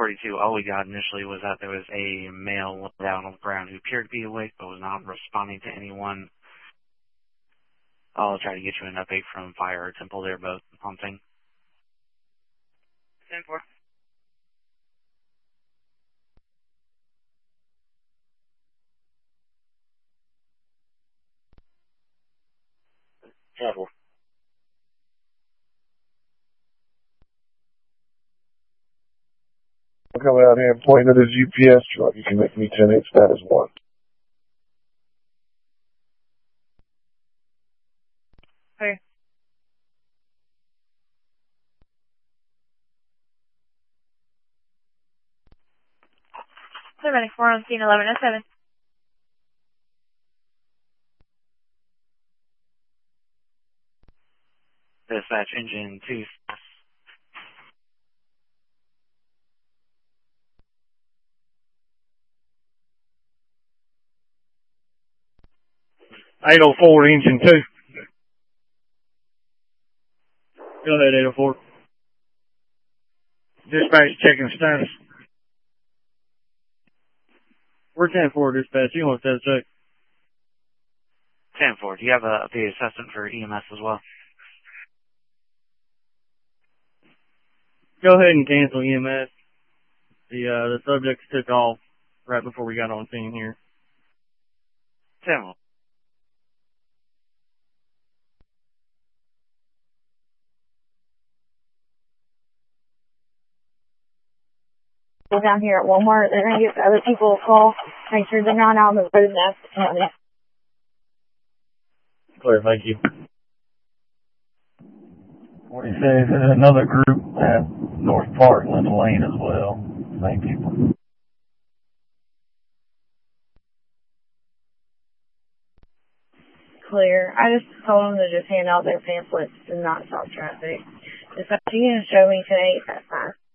1042, all we got initially was that there was a male down on the ground who appeared to be awake but was not responding to anyone. I'll try to get you an update from Fire or Temple. They're both hunting. 10-4. Travel. I'll come out here and point at his UPS truck. You can make me 10-8 status 1. Okay. Paramedic 4 on scene 1107. Dispatch engine 2. 804, engine 2. Go ahead, 804. Dispatch checking status. We're 10-4, dispatch. You want to check? 10-4, do you have the assessment for EMS as well? Go ahead and cancel EMS. The subject took off right before we got on scene here. 10-4. Go down here at Walmart. They're going to get other people a call. Make sure they're not out on the road now. Clear, thank you. What he says, there's another group at North Park, Linda Lane as well. Same people. Clear. I just told them to just hand out their pamphlets and not stop traffic. If you can show me today, that's fine.